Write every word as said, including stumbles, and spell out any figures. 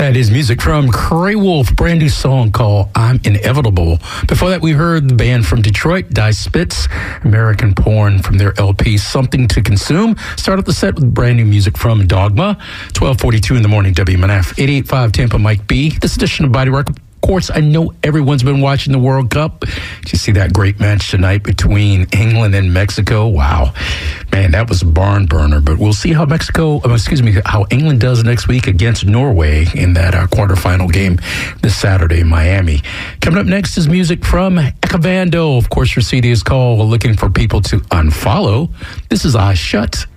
That is music from Cray Wolf, brand new song called I'm Inevitable. Before that, we heard the band from Detroit, Die Spitz, American Porn from their L P, Something to Consume. Started the set with brand new music from Dogma, twelve forty-two in the morning, W M N F, eight eighty-five Tampa, Mike B. This edition of Body Rock. Of course, I know everyone's been watching the World Cup. Did you see that great match tonight between England and Mexico? Wow. Man, that was a barn burner. But we'll see how Mexico, uh, excuse me, how England does next week against Norway in that uh, quarterfinal game this Saturday in Miami. Coming up next is music from Ekavando. Of course, your C D is called Looking for People to Unfollow. This is I Shut